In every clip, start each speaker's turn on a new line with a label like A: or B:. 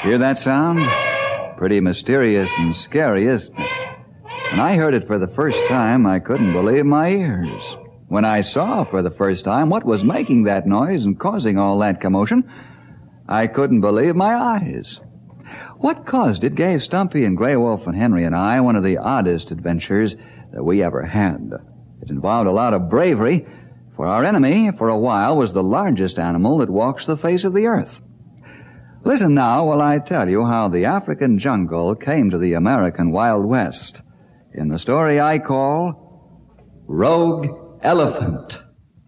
A: Hear that sound? Pretty mysterious and scary, isn't it? When I heard it for the first time, I couldn't believe my ears. When I saw for the first time what was making that noise and causing all that commotion, I couldn't believe my eyes. What caused it gave Stumpy and Grey Wolf and Henry and I one of the oddest adventures that we ever had. It involved a lot of bravery, for our enemy, for a while, was the largest animal that walks the face of the earth. Listen now while I tell you how the African jungle came to the American Wild West in the story I call Rogue Elephant.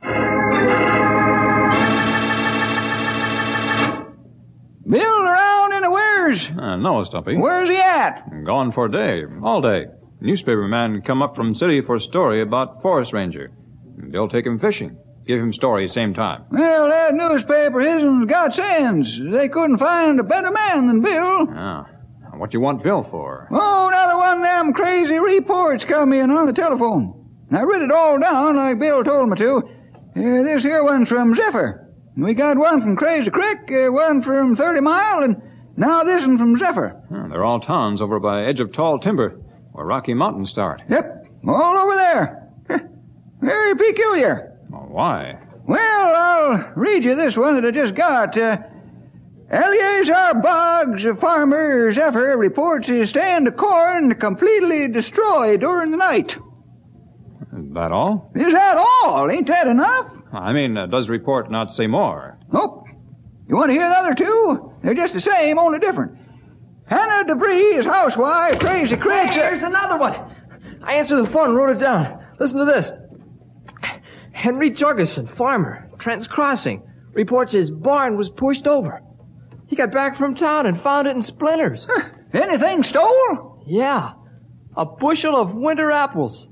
A: Bill around in the wares?
B: No, Stumpy.
A: Where's he at?
B: Gone for a day. All day. Newspaper man come up from city for a story about forest ranger. They'll take him fishing. Give him story same time.
A: Well, that newspaper hisn's got sense. They couldn't find a better man than Bill.
B: Ah. What you want Bill for?
A: Oh, another one of them crazy reports come in on the telephone. I read it all down like Bill told me to. This here one's from Zephyr. We got one from Crazy Creek, one from 30 Mile, and now this one from Zephyr.
B: They're all towns over by edge of tall timber, where Rocky Mountains start.
A: Yep, all over there. Very peculiar.
B: Well, why?
A: Well, I'll read you this one that I just got. Eleazar Boggs, a farmer, Zephyr, reports his stand of corn completely destroyed during the night.
B: Is that all?
A: Is that all? Ain't that enough?
B: I mean, does the report not say more?
A: Nope. You want to hear the other two? They're just the same, only different. Hannah DeVries, his housewife, Crazy Creek...
C: Hey, here's another one. I answered the phone and wrote it down. Listen to this. Henry Jurgensen, farmer, Trent's Crossing, reports his barn was pushed over. He got back from town and found it in splinters.
A: Anything stole?
C: Yeah. A bushel of winter apples.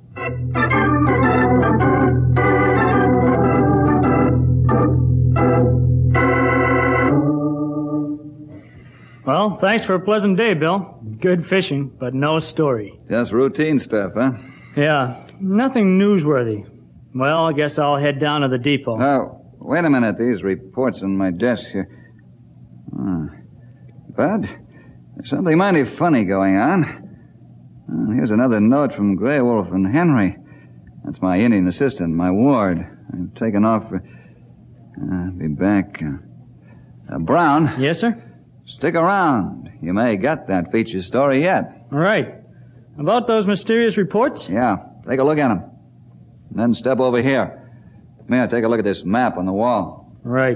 D: Well, thanks for a pleasant day, Bill. Good fishing, but no story.
A: Just routine stuff, huh?
D: Yeah, nothing newsworthy. Well, I guess I'll head down to the depot.
A: Oh, wait a minute. These reports on my desk here. Bud, there's something mighty funny going on. Here's another note from Grey Wolf and Henry. That's my Indian assistant, my ward. I've taken off for... I'll be back. Brown.
D: Yes, sir?
A: Stick around. You may get that feature story yet.
D: All right. About those mysterious reports?
A: Yeah, take a look at them. Then step over here. Come here, take a look at this map on the wall.
D: Right.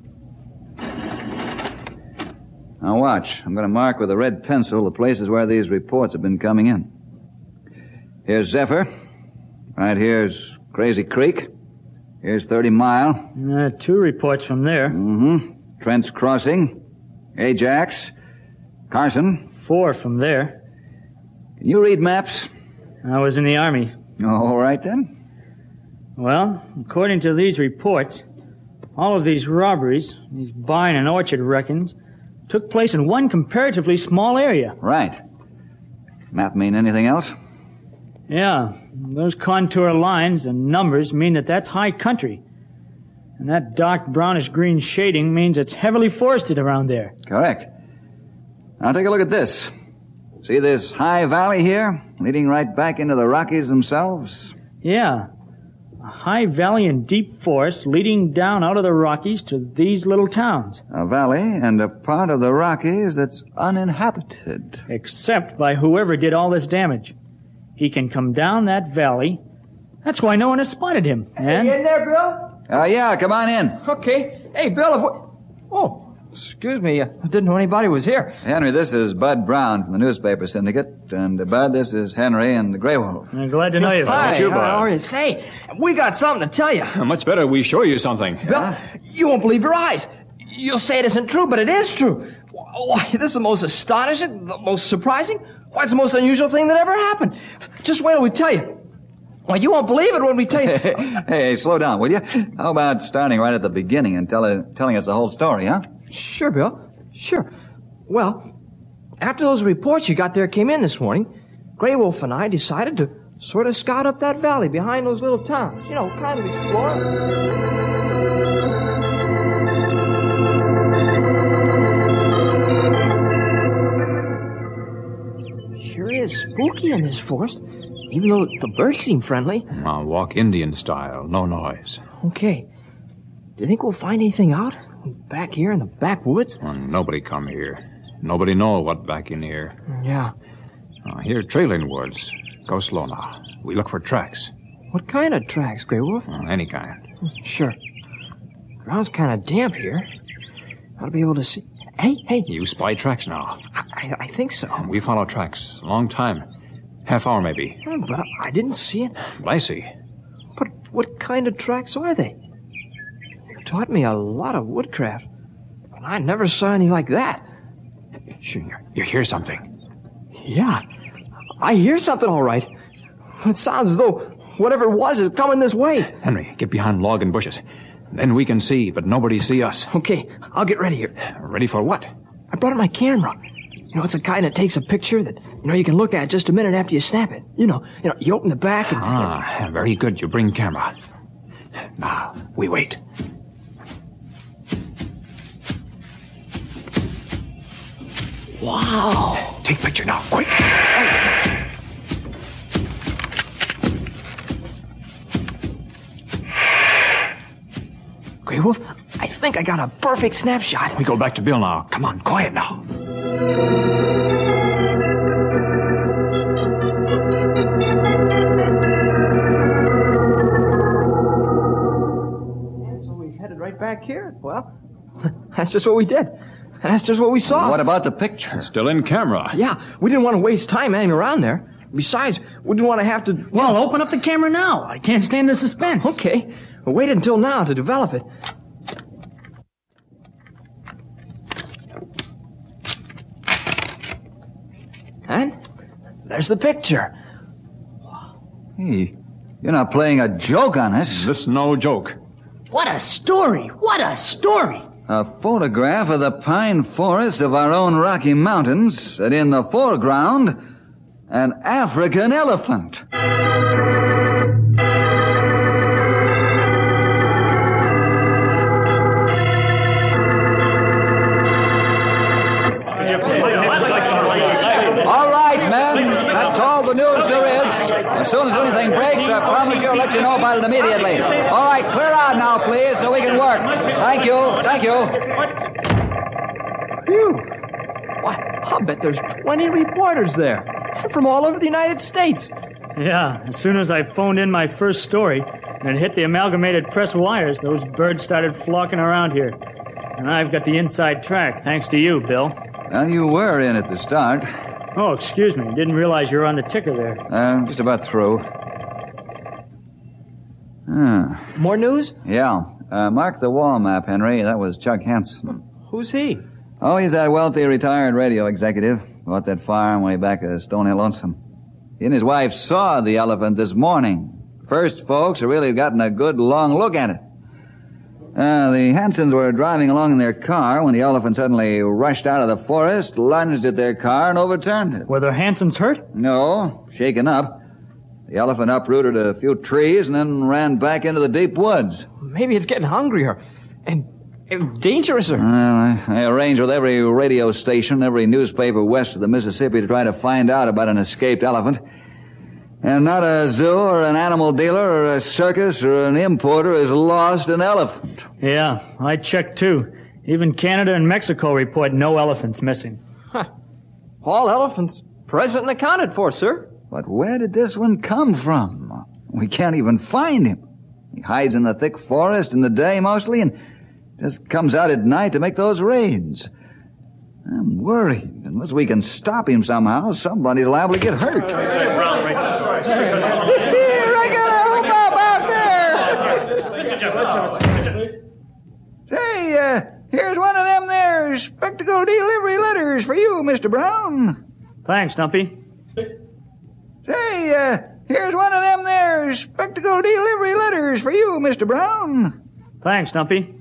A: Now watch. I'm going to mark with a red pencil the places where these reports have been coming in. Here's Zephyr. Right here's Crazy Creek. Here's 30 Mile.
D: 2 reports from there.
A: Mm-hmm. Trent's Crossing. Ajax. Carson.
D: 4 from there.
A: Can you read maps?
D: I was in the Army.
A: All right, then.
D: Well, according to these reports, all of these robberies, these vine and orchard wreckings, took place in one comparatively small area.
A: Right. Map mean anything else?
D: Yeah. Those contour lines and numbers mean that that's high country. And that dark brownish-green shading means it's heavily forested around there.
A: Correct. Now take a look at this. See this high valley here, leading right back into the Rockies themselves?
D: Yeah. A high valley and deep forest leading down out of the Rockies to these little towns.
A: A valley and a part of the Rockies that's uninhabited.
D: Except by whoever did all this damage. He can come down that valley. That's why no one has spotted him. And...
C: You in there, Bill?
A: Yeah, come on in.
C: Okay. Hey, Bill, Oh, excuse me. I didn't know anybody was here.
A: Henry, this is Bud Brown from the newspaper syndicate. And, Bud, this is Henry and the Grey Wolf.
D: I'm glad to know you.
C: Hi,
B: you, Bud?
C: how are you? Say, we got something to tell you.
B: Much better we show you something.
C: Bill, you won't believe your eyes. You'll say it isn't true, but it is true. Why, this is the most astonishing, the most surprising. Why, it's the most unusual thing that ever happened. Just wait till we tell you. Why, you won't believe it when we tell you.
A: Hey, slow down, will you? How about starting right at the beginning and telling us the whole story, huh?
C: Sure, Bill. Sure. Well, after those reports you got there came in this morning, Grey Wolf and I decided to sort of scout up that valley behind those little towns. You know, kind of explore. spooky in this forest, even though the birds seem friendly.
B: I'll walk Indian style, no noise.
C: Okay. Do you think we'll find anything out? Back here in the backwoods?
B: Nobody come here. Nobody know what back in here.
C: Yeah.
B: Here, trailing woods. Go slow now. We look for tracks.
C: What kind of tracks, Grey Wolf?
B: Any kind.
C: Sure. Ground's kind of damp here. Ought to be able to see. Hey.
B: You spy tracks now.
C: I think so.
B: We follow tracks. Long time. Half hour, maybe.
C: But I didn't see it.
B: I see.
C: But what kind of tracks are they? You've taught me a lot of woodcraft, but I never saw any like that.
B: Sure, you hear something.
C: Yeah, I hear something all right. It sounds as though whatever it was is coming this way.
B: Henry, get behind log and bushes. Then we can see, but nobody see us.
C: Okay, I'll get ready here.
B: Ready for what?
C: I brought my camera. It's a kind that takes a picture that, you can look at just a minute after you snap it. You open the back and...
B: very good. You bring camera. Now, we wait.
C: Wow.
B: Take picture now, quick.
C: Grey Wolf, I think I got a perfect snapshot.
B: We go back to Bill now. Come on, quiet now.
C: And so we headed right back here. Well, that's just what we did. And that's just what we saw.
A: What about the picture?
B: It's still in camera.
C: Yeah, we didn't want to waste time hanging around there. Besides, we didn't want to have to...
D: Well, open up the camera now. I can't stand the suspense.
C: Okay, we'll wait until now to develop it. And there's the picture.
A: Hey, you're not playing a joke on us.
B: This no joke.
D: What a story! What a story!
A: A photograph of the pine forests of our own Rocky Mountains, and in the foreground, an African elephant. All right, men. That's all the news there is. As soon as anything breaks, I promise you I'll let you know about it immediately. All right, clear out now, please, so we can work. Thank you.
C: Phew. Why, I'll bet there's 20 reporters there. From all over the United States.
D: Yeah, as soon as I phoned in my first story and it hit the Amalgamated Press wires, those birds started flocking around here. And I've got the inside track, thanks to you, Bill.
A: Well, you were in at the start.
D: Oh, excuse me. Didn't realize you were on the ticker there.
A: Just about through.
C: More news?
A: Yeah. Mark the wall map, Henry. That was Chuck Hanson.
C: Who's he?
A: Oh, he's that wealthy retired radio executive. Bought that farm way back at Stone Hill Lonesome. He and his wife saw the elephant this morning. First folks have really gotten a good long look at it. The Hansons were driving along in their car when the elephant suddenly rushed out of the forest, lunged at their car, and overturned it.
D: Were the Hansons hurt?
A: No, shaken up. The elephant uprooted a few trees and then ran back into the deep woods.
C: Maybe it's getting hungrier and dangerous.
A: Well, I arranged with every radio station, every newspaper west of the Mississippi to try to find out about an escaped elephant. And not a zoo or an animal dealer or a circus or an importer has lost an elephant.
D: Yeah, I checked too. Even Canada and Mexico report no elephants missing.
C: Huh. All elephants present and accounted for, sir.
A: But where did this one come from? We can't even find him. He hides in the thick forest in the day mostly and just comes out at night to make those raids. I'm worried. Unless we can stop him somehow, somebody's liable to get hurt.
C: Here, I got a hoop up out there. Hey, here's one of them there spectacle delivery letters for you, Mr. Brown.
D: Thanks, Stumpy.
C: Hey, here's one of them there spectacle delivery letters for you, Mr. Brown.
D: Thanks, Stumpy.